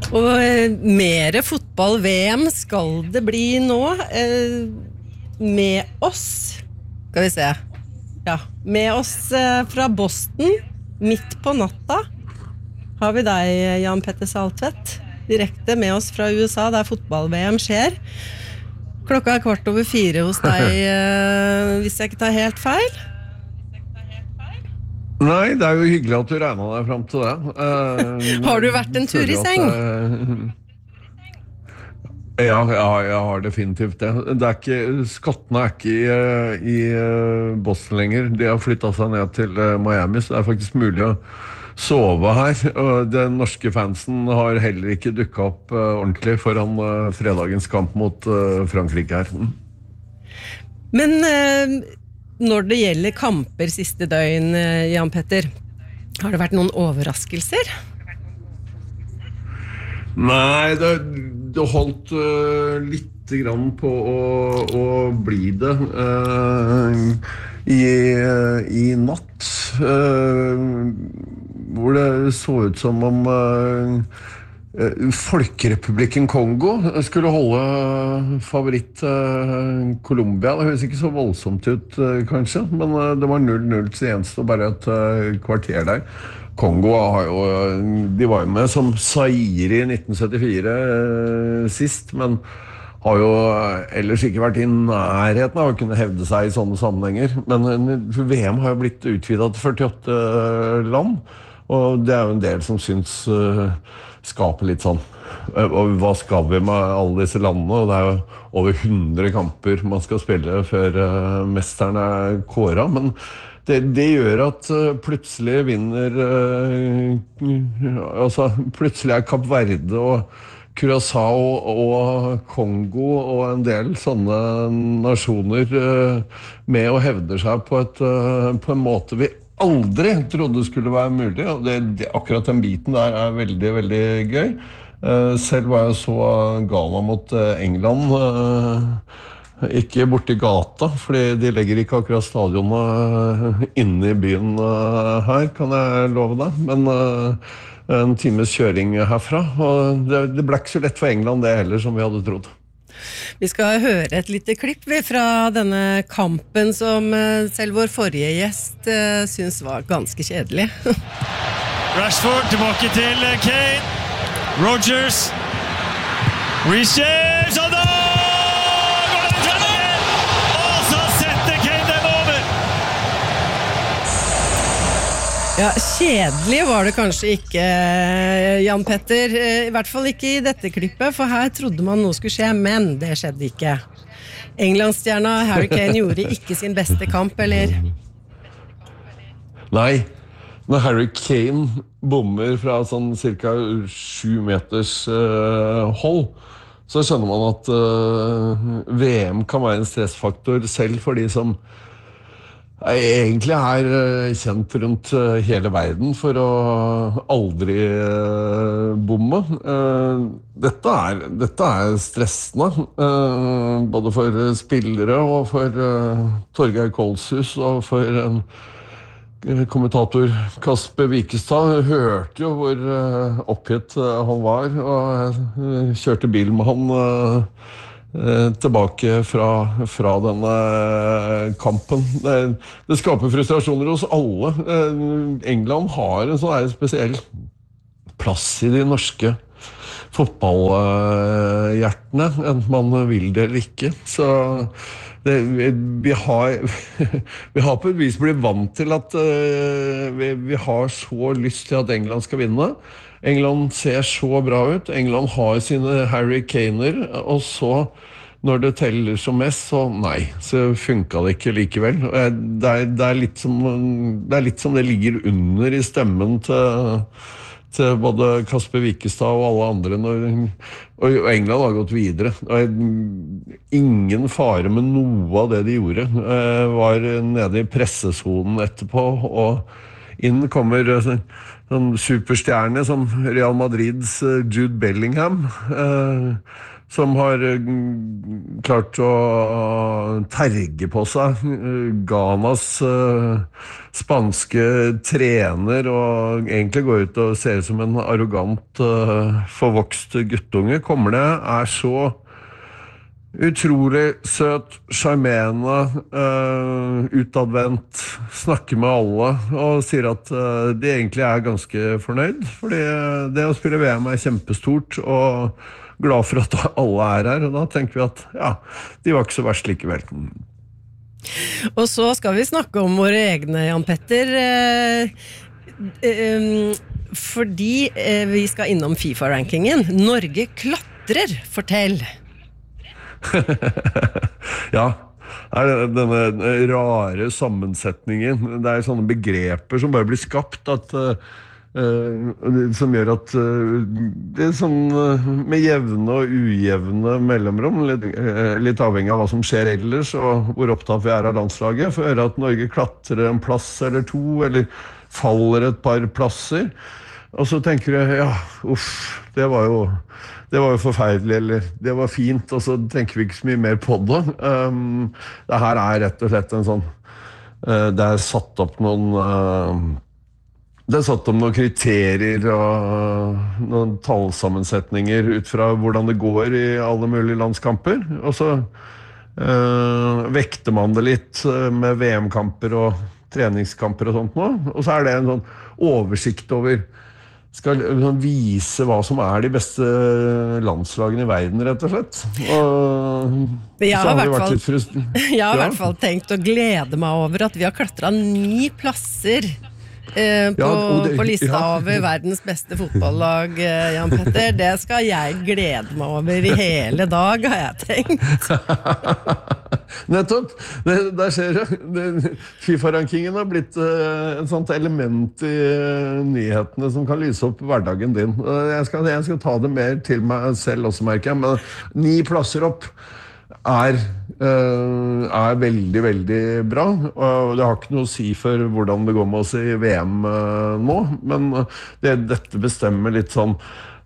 Og mere fotball-VM skal det bli nå. Med oss, skal vi se. Ja, med oss fra Boston, midt på natta, har vi deg, Jan Petter Saltvedt. Direkte med oss fra USA, der fotball-VM skjer. Klokka 4:15 hos deg, hvis jeg ikke tar helt feil. Nei, det jo hyggelig at du regnet deg frem til det. Har du vært en tur I seng? Ja, jeg har definitivt det. Skottene ikke i Boston lenger. De har flyttet seg ned til Miami, så det faktisk mulig å sove her. Og den norske fansen har heller ikke dukket opp ordentlig foran fredagens kamp mot Frankrike her. Men når det gjelder kamper siste døgn, Jan Petter, har det vært noen overraskelser? Nei, det holdt litt grann på å bli det i natt, hvor det så ut som om Folkerepublikken Kongo skulle holde favoritt Colombia. Det høres ikke så voldsomt ut, kanskje, men det var 0-0 til eneste og bare et kvarter der. Kongo de var jo med som Zaire I 1974 sist, men har jo ellers ikke vært I nærheten av å kunne hevde seg I sånne sammenhenger. Men VM har jo blitt utvidet til 48 land, og det jo en del som synes skaper litt sånn. Og hva skal vi med alle disse landene? Og det jo over 100 kamper man skal spille før mesteren kåret, men det gjør at plutselig vinner plutselig Kap Verde og Curaçao og Kongo og en del sånne nasjoner med og hevder seg på en måte vi aldri trodde skulle være mulig, og akkurat den biten der veldig, veldig gøy. Selv var jeg så Ghana mot England, ikke borte I gata, fordi de legger ikke akkurat stadionet inne I byen her, kan jeg love deg, men en times kjøring herfra, og det ble ikke så lett for England det heller som vi hadde trodd. Vi skal høre et lite klipp fra denne kampen som selv vår forrige gjest synes var ganske kjedelig. Rashford tilbake til Kane. Rodgers. Reece James, og da går det til igjen! Og så setter Kane dem over! Ja, kjedelig var det kanskje ikke, Jan Petter. I hvert fall ikke I dette klippet, for her trodde man noe skulle skje, men det skjedde ikke. Englandsstjerna Harry Kane gjorde ikke sin beste kamp, eller? Nei, når Harry Kane bommer fra sånn cirka 7 meters hold, så skjønner man at VM kan være en stressfaktor selv for de som egentlig kjent rundt hele verden for å aldri bomme. Dette stressende, både for spillere og for Torgeir Kolshus og for kommentator Kasper Wikestad. Hørte jo hvor oppgitt han var, og kjørte bil med han tilbake fra denne kampen. Det skaper frustrasjoner hos alle. England har en sånn spesiell plass I de norske fotballhjertene, enten man vil det eller ikke. Så vi har på et vis blitt vant til at vi har så lyst til at England skal vinne. England ser så bra ut. England har sine Harry Kaner, og så når det teller som mest, så nei, så funket det ikke likevel. Det litt som det ligger under I stemmen til både Kasper Wikestad og alle andre, og England har gått videre. Ingen fare med noe av det de gjorde. Var nede I pressesonen etterpå, og inn kommer sånn superstjerne som Real Madrids Jude Bellingham, som har klart å terge på seg Ghanas spanske trener og egentlig går ut og ser ut som en arrogant forvokst guttunge. Kommer det, så utrolig søt, charmerende, utadvendt, snakker med alle og sier at de egentlig ganske fornøyd, fordi det å spille VM kjempestort og glad for at alle her, og da tenker vi at ja, de var ikke så verst likevel. Og så skal vi snakke om våre egne, Jan Petter, fordi vi skal innom FIFA-rankingen. Norge klatrer, fortell! Ja, denne rare sammensetningen. Det sånne begreper som bare blir skapt at som gjør at det sånn med jevne og ujevne mellomrom, litt avhengig av hva som skjer ellers og hvor opptatt vi av landslaget, for å høre at Norge klatrer en plass eller to, eller faller et par plasser, og så tenker jeg, ja, uff, det var jo forferdelig, eller det var fint, og så tenker vi ikke så mye mer på det. Det her rett og slett en sånn, det satt opp noen kriterier og noen tallsammensetninger ut fra hvordan det går i alle mulige landskamper, og så vekter man det litt med VM-kamper og treningskamper og sånt nå, og så det en sånn oversikt over skal vise hva som de beste landslagene i verden, rett og slett. Og jeg har i hvert fall tenkt å glede meg over at vi har klatret 9 plasser på lista over verdens beste fotballag, Jan Petter. Det skal jeg glede meg over i hele dag, har jeg tenkt. Nettopp, der ser du FIFA-rankingen har blitt et sånt element i nyhetene som kan lyse opp hverdagen din. Jeg skal ta det mer til meg selv også, merker jeg, men 9 plasser opp veldig, veldig bra, og det har ikke noe å si for hvordan det går med oss i VM nå, men dette bestemmer litt sånn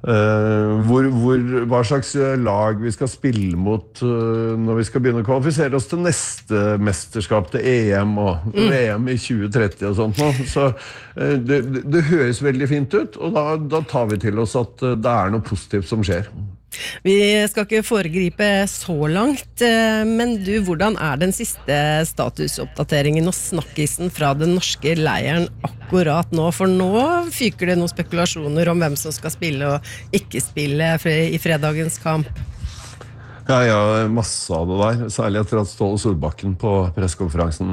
hva slags lag vi skal spille mot når vi skal begynne å kvalifisere oss til neste mesterskap, til EM og VM i 2030 og sånt nå. Så det høres veldig fint ut, og da tar vi til oss at det noe positivt som skjer. Vi skal ikke foregripe så langt, men du, hvordan den siste statusoppdateringen og snakkisen fra den norske leiren akkurat nå? For nå fyker det noen spekulasjoner om hvem som skal spille og ikke spille i fredagens kamp. Ja, masse av det der, særlig etter at Ståle Solbakken på pressekonferansen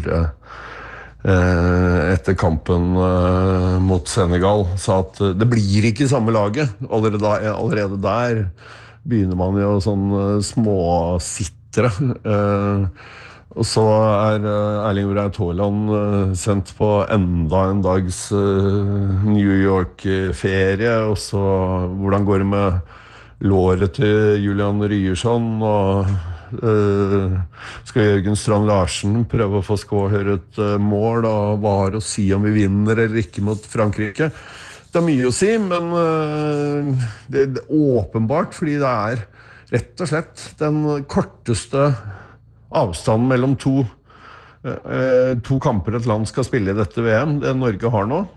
etter kampen mot Senegal sa at det blir ikke samme laget. Allerede der begynner man jo sånn småsittere. Og så Erling Braut Haaland sendt på enda en dags New York-ferie, og så hvordan går det med låret til Julian Ryerson, og skal Jørgen Strand Larsen prøve å få skåret et mål, og hva har å si om vi vinner eller ikke mot Frankrike? Det mye å si, men det åpenbart, fordi det rett og slett den korteste avstanden mellom to kamper et land skal spille i dette VM, det Norge har nå.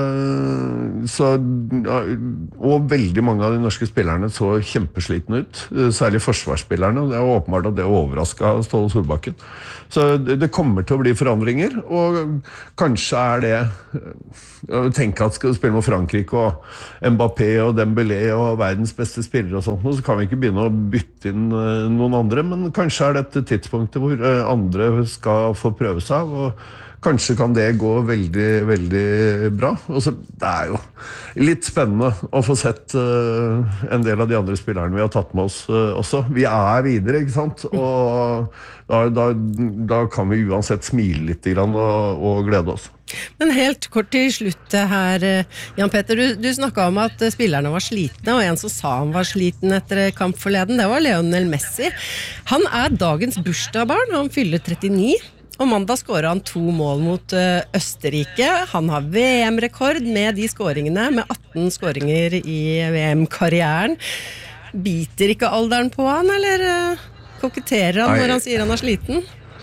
Og veldig mange av de norske spillerne så kjempeslitne ut, særlig forsvarsspillerne, og det åpenbart at det overrasket Ståle Solbakken. Så det kommer til å bli forandringer, og kanskje det å tenke at skal du spille mot Frankrike og Mbappé og Dembélé og verdens beste spillere og sånt, så kan vi ikke begynne å bytte inn noen andre, men kanskje dette tidspunktet hvor andre skal få prøve seg, og kanskje kan det gå veldig, veldig bra. Og så det jo litt spennende å få sett en del av de andre spillerne vi har tatt med oss også. Vi videre, ikke sant? Og da kan vi uansett smile litt og glede oss. Men helt kort til slutt her, Jan Petter, du snakket om at spillerne var slitne, og en som sa han var sliten etter kamp forleden, det var Lionel Messi. Han dagens bursdagsbarn, han fyller 39, og mandag skåret han 2 mål mot Østerrike. Han har VM-rekord med de skåringene, med 18 skåringer i VM-karrieren. Biter ikke alderen på han, eller koketterer han når han sier han er sliten?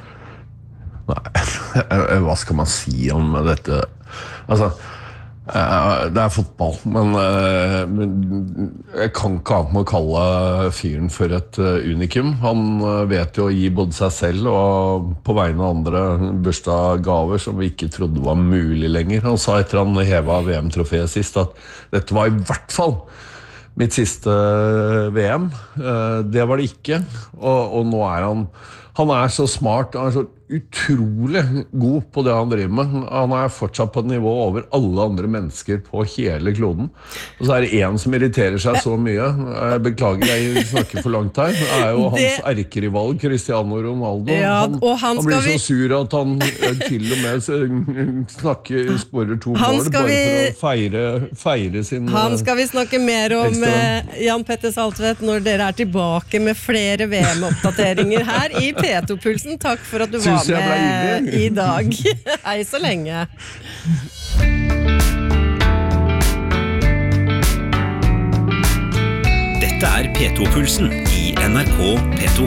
Nei, hva skal man si om dette? Altså, det fotball, men jeg kan ikke annet med å kalle fyren for et unikum. Han vet jo å gi både seg selv og på vegne av andre bursdagsgaver som vi ikke trodde var mulig lenger. Han sa etter han hevet VM-trofeet sist at dette var i hvert fall mitt siste VM. Det var det ikke, og nå han så smart, han så utrolig god på det han driver med. Han fortsatt på et nivå over alle andre mennesker på hele kloden. Og så det en som irriterer seg så mye. Jeg beklager, jeg snakker for langt her. Det jo hans erkerival, Cristiano Ronaldo. Ja, han blir så sur at han til og med skårer 2 mål bare for å feire sin... Han skal vi snakke mer om, Jan Petter Saltvedt, når dere tilbake med flere VM-oppdateringer her i P2-pulsen. Takk for at du var med i dag. Hei så lenge. Dette P2-pulsen i NRK P2.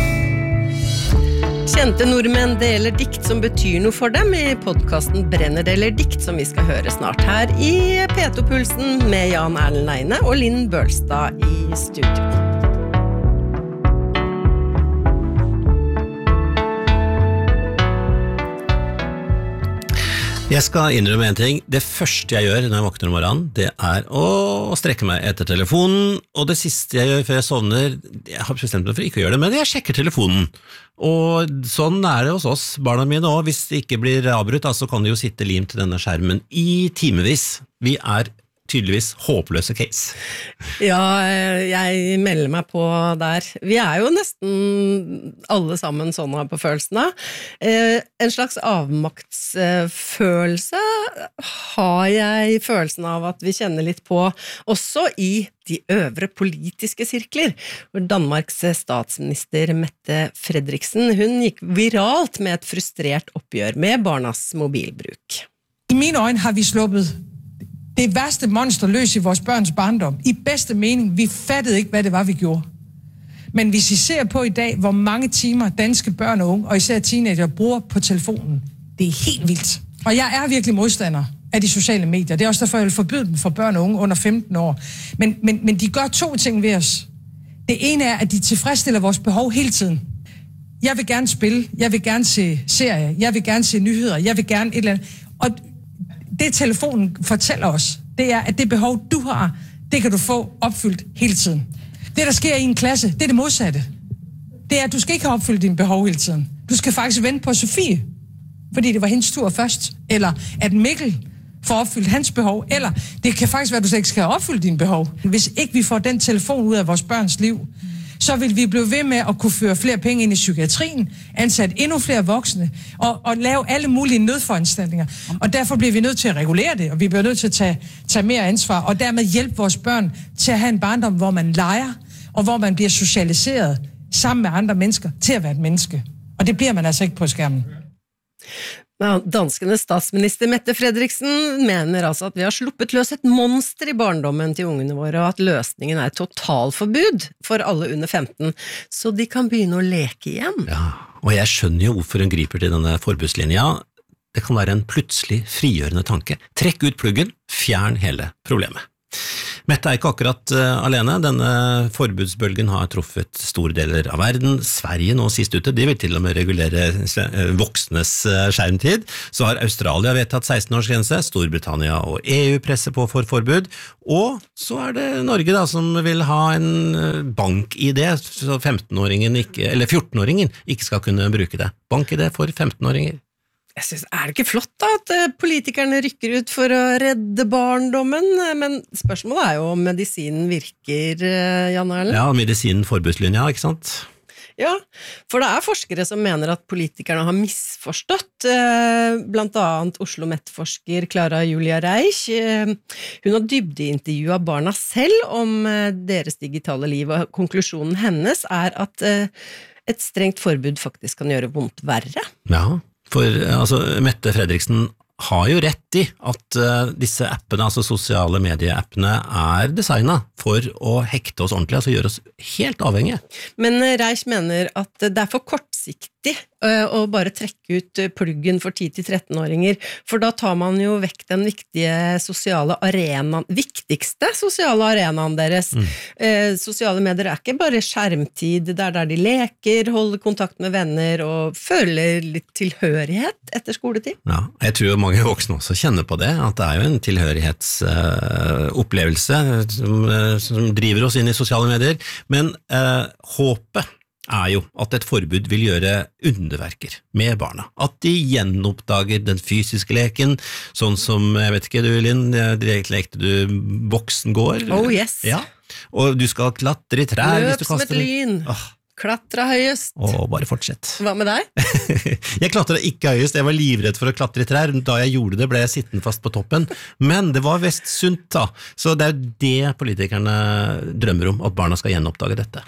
Kjente nordmenn deler dikt som betyr noe for dem i podcasten Brenner deler dikt, som vi skal høre snart her i P2-pulsen med Jan Erlend Leine og Linn Bølstad i studio. Jeg skal innrømme en ting. Det første jeg gjør når jeg våkner om morgenen, det å strekke meg etter telefonen, og det siste jeg gjør før jeg sovner, jeg har bestemt meg for ikke å gjøre det, men jeg sjekker telefonen. Og sånn det hos oss, barna mine også. Hvis det ikke blir avbrutt, så kan de jo sitte limt til denne skjermen i timevis. Vi tydeligvis håpløse case. Ja, jeg melder meg på der. Vi jo nesten alle sammen sånn her på følelsene. En slags avmaktsfølelse har jeg følelsen av at vi kjenner litt på, også i de øvre politiske sirkler. Danmarks statsminister Mette Frederiksen, hun gikk viralt med et frustrert oppgjør med barnas mobilbruk. I mine øjne har vi sluppet det værste monster løs i vores børns barndom. I bedste mening, vi fattede ikke, hvad det var, vi gjorde. Men hvis I ser på i dag, hvor mange timer danske børn og unge, og især teenager, bruger på telefonen, det helt vildt. Og jeg virkelig modstander af de sociale medier. Det også derfor, jeg vil forbyde dem for børn og unge under 15 år. Men de gør 2 ting ved os. Det ene at de tilfredsstiller vores behov hele tiden. Jeg vil gerne spille, jeg vil gerne se serier, jeg vil gerne se nyheder, jeg vil gerne et eller andet. Og det telefonen fortæller os, det at det behov, du har, det kan du få opfyldt hele tiden. Det, der sker i en klasse, det det modsatte. Det at du skal ikke have opfyldt dine behov hele tiden. Du skal faktisk vente på Sofie, fordi det var hendes tur først. Eller at Mikkel får opfyldt hans behov. Eller det kan faktisk være, at du slet ikke skal have opfyldt dine behov. Hvis ikke vi får den telefon ud af vores børns liv, så vil vi blive ved med at kunne føre flere penge ind i psykiatrien, ansætte endnu flere voksne, og lave alle mulige nødforanstaltninger. Og derfor bliver vi nødt til at regulere det, og vi bliver nødt til at tage mere ansvar, og dermed hjælpe vores børn til at have en barndom, hvor man leger, og hvor man bliver socialiseret sammen med andre mennesker til at være et menneske. Og det bliver man altså ikke på skærmen. Ja, danskenes statsminister Mette Frederiksen mener altså at vi har sluppet løs et monster i barndommen til ungene våre, og at løsningen et totalforbud for alle under 15, så de kan begynne å leke igjen. Ja, og jeg skjønner jo hvorfor hun griper til denne forbudslinja. Det kan være en plutselig frigjørende tanke. Trekk ut pluggen, fjern hele problemet. Mette ikke akkurat alene. Denne forbudsbølgen har truffet store deler av verden. Sverige nå sist ute, de vil til og med regulere voksnes skjermtid. Så har Australia vedtatt 16-årsgrense, Storbritannia og EU presser på for forbud, og så det Norge da, som vil ha en bank-ID, så 15-åringen ikke, eller 14-åringen ikke skal kunne bruke det. Bank-ID for 15-åringer. Jeg synes, det ikke flott da, at politikerne rykker ut for å redde barndommen, men spørsmålet jo om medisinen virker, Jan Erlend? Ja, medisinen forbudslinja, ikke sant? Ja, for det forskere som mener at politikerne har misforstått, blant annet Oslo Met-forsker Clara Julia Reich. Hun har dybdeintervjuet barna selv om deres digitale liv, og konklusjonen hennes at et strengt forbud faktisk kan gjøre vondt verre. Ja, for altså, Mette Frederiksen har jo rett i at disse appene, altså sosiale medieappene, er designet for å hekte oss ordentlig, altså gjøre oss helt avhengige. Men Reich mener at det er for kortsiktig å bare trekke ut pluggen for 10-13-åringer, for da tar man jo vekk den viktigste sosiale arenaen deres. Sosiale medier er ikke bare skjermtid, det er der de leker, holder kontakt med venner og føler litt tilhørighet etter skoletid. Ja, jeg tror mange voksne også kjenner på det, at det er jo en tilhørighetsopplevelse som driver oss inn i sosiale medier, men håpet er jo at et forbud vil gjøre underverker med barna. At de gjenoppdager den fysiske leken, sånn som, jeg vet ikke du, Linn, direkte lekte du voksengård? Oh yes. Ja, og du skal klatre i trær. Løp som et lyn. Klatra høyest. Bare fortsett. Hva med deg? Jeg klatret ikke høyest, jeg var livredd for å klatre i trær. Da jeg gjorde det ble jeg sittende fast på toppen, men det var vest sunt da. Så det er det politikerne drømmer om, at barna skal gjenoppdage dette.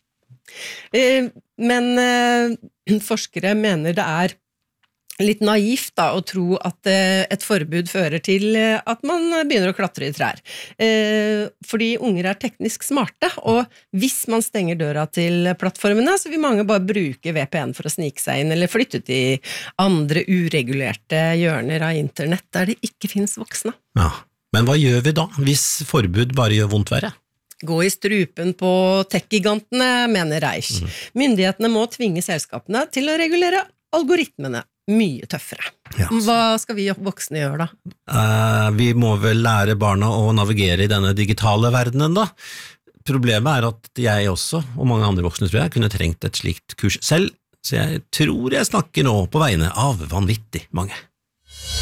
Men forskere mener det er litt naivt da, å tro at et forbud fører til at man begynner å klatre i trær. Fordi unger er teknisk smarte, og hvis man stenger døra til plattformene, så vil mange bare bruke VPN for å snike seg inn, eller flytte til andre uregulerte hjørner av internett der det ikke finnes voksne. Ja, men hva gjør vi da, hvis forbud bare gjør vondt verre? Gå i strupen på tech-gigantene, mener Reich. Myndighetene må tvinge selskapene til å regulere algoritmene mye tøffere. Ja. Hva skal vi voksne gjøre da? Vi må vel lære barna å navigere i denne digitale verdenen da. Problemet er at jeg også, og mange andre voksne tror jeg, kunne trengt et slikt kurs selv, så jeg tror jeg snakker nå på vegne av vanvittig mange.